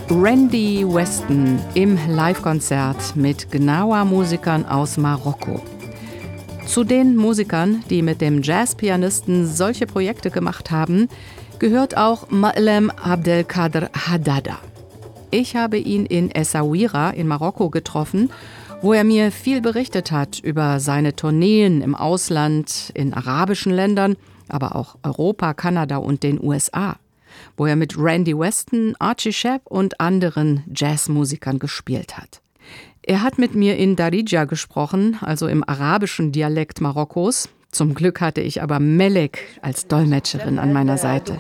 Randy Weston im Livekonzert mit Gnawa-Musikern aus Marokko. Zu den Musikern, die mit dem Jazzpianisten solche Projekte gemacht haben, gehört auch Ma'lem Abdelkader Haddada. Ich habe ihn in Essaouira in Marokko getroffen, wo er mir viel berichtet hat über seine Tourneen im Ausland, in arabischen Ländern, aber auch Europa, Kanada und den USA, wo er mit Randy Weston, Archie Shepp und anderen Jazzmusikern gespielt hat. Er hat mit mir in Darija gesprochen, also im arabischen Dialekt Marokkos. Zum Glück hatte ich aber Melek als Dolmetscherin an meiner Seite.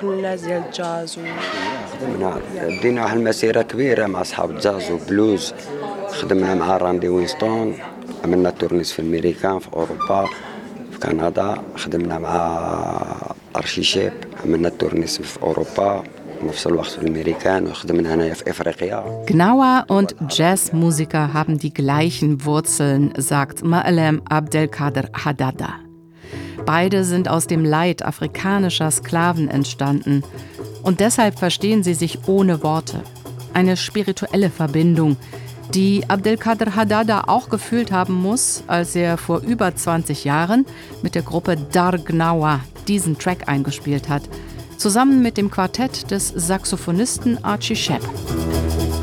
بدينا هالمسيرة كبيرة مع أصحاب الجاز وبلوز خدمنا مع راندي وينستون عملنا تورنيس في أمريكا في أوروبا في كندا خدمنا مع أرشي شيب عملنا تورنيس في أوروبا نفس الوقت في الأمريكان وخدمنا هنا في إفريقيا. Gnawa und Jazzmusiker haben die gleichen Wurzeln, sagt Ma'lem Abdelkader Haddada. Beide sind aus dem Leid afrikanischer Sklaven entstanden. Und deshalb verstehen sie sich ohne Worte. Eine spirituelle Verbindung, die Abdelkader Haddada auch gefühlt haben muss, als er vor über 20 Jahren mit der Gruppe Dar Gnawa diesen Track eingespielt hat, zusammen mit dem Quartett des Saxophonisten Archie Shepp.